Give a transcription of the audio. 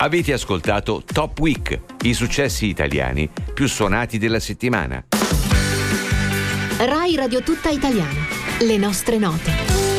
Avete ascoltato Top Week, i successi italiani più suonati della settimana. Rai Radio Tutta Italiana. Le nostre note.